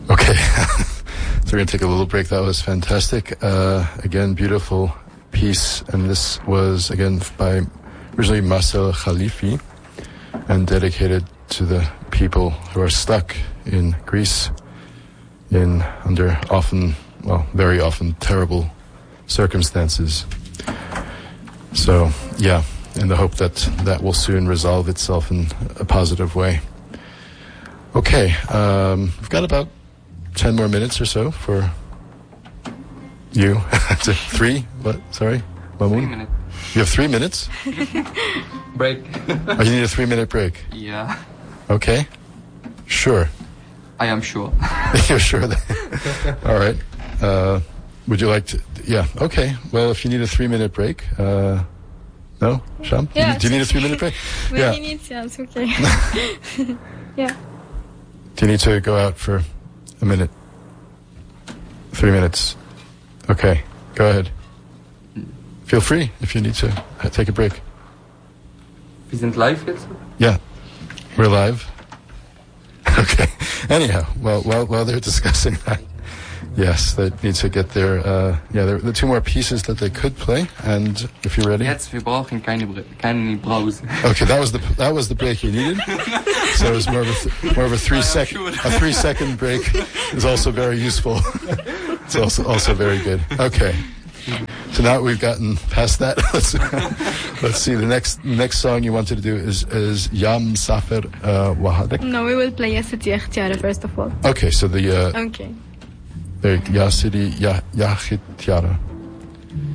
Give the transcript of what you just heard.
Okay. So we're going to take a little break. That was fantastic. Again, beautiful piece. And this was, again, by originally Marcel Khalifi and dedicated to the people who are stuck in Greece under very often terrible circumstances. So, yeah, in the hope that will soon resolve itself in a positive way. Okay, we've got about 10 more minutes or so for you. 3? What? Sorry? Mamoun? 3 minutes. You have 3 minutes? Break. Oh, you need a 3-minute break? Yeah. Okay. Sure. I am sure. You're sure that... All right. Would you like to... Yeah, okay. Well, if you need a 3-minute break... No? Sham? Yeah, do you need a 3-minute break? When he needs, yeah, it's okay. Yeah. Do you need to go out for a minute? 3 minutes. Okay, go ahead. Feel free if you need to take a break. Wir sind live jetzt? Yeah, we're live. Okay. Anyhow, while they're discussing that, yes, they need to get there are the 2 more pieces that they could play, and if you're ready. Jetzt, wir brauchen keine Pause. Okay, that was the break you needed. So it was more of a 3-second break is also very useful. It's also very good. Okay. So now we've gotten past that. Let's see. The next song you wanted to do is Yam Safer Wahadek. No, we will play Yasiti Yakhtiara first of all. Okay, so the Okay. Yasiti Yakhtiara.